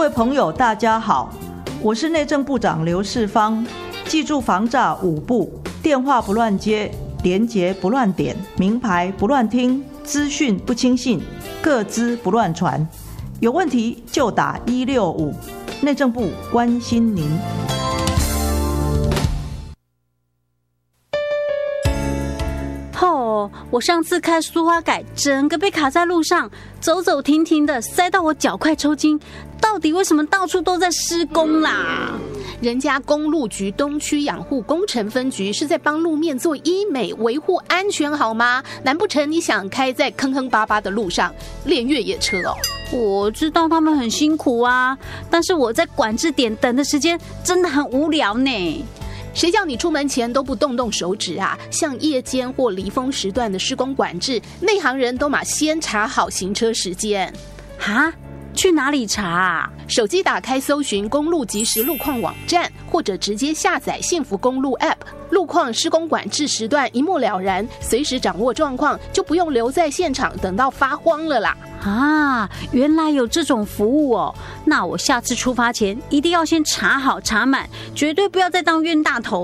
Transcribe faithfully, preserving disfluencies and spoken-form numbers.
位朋友大家好，我是内政部长刘世芳。记住防诈五不：电话不乱接，连结不乱点，名牌不乱听，资讯不轻信，个资不乱传。有问题就打一六五，内政部关心您。 哦，我上次开苏花改，整个被卡在路上，走走停停的，塞到我脚快抽筋。到底为什么到处都在施工啦？ 人家公路局东区养护工程分局是在帮路面做医美，维护安全好吗？难不成你想开在坑坑巴巴的路上练越野车哦？ 我知道他们很辛苦啊，但是我在管制点等的时间真的很无聊呢。 谁叫你出门前都不动动手指啊？像夜间或离峰时段的施工管制，内行人都马先查好行车时间。 哈？去哪里查啊？ 手机打开搜寻公路即时路况网站，或者直接下载幸福公路 App， 路况施工管制时段一目了然，随时掌握状况，就不用留在现场等到发慌了啦。 啊，原来有这种服务哦！那我下次出发前一定要先查好查满，绝对不要再当冤大头。